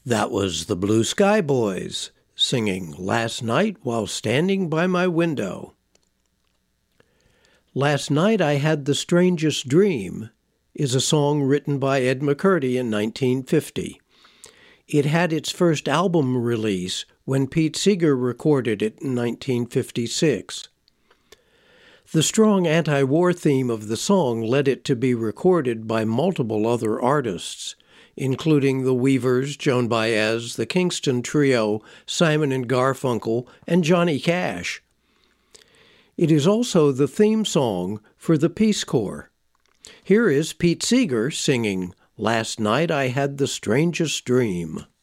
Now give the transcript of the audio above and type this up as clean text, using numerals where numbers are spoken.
That was the Blue Sky Boys singing Last Night While Standing by My Window. Last Night I Had the Strangest Dream is a song written by Ed McCurdy in 1950. It had its first album release when Pete Seeger recorded it in 1956. The strong anti-war theme of the song led it to be recorded by multiple other artists, including the Weavers, Joan Baez, the Kingston Trio, Simon and Garfunkel, and Johnny Cash. It is also the theme song for the Peace Corps. Here is Pete Seeger singing Last Night I Had the Strangest Dream.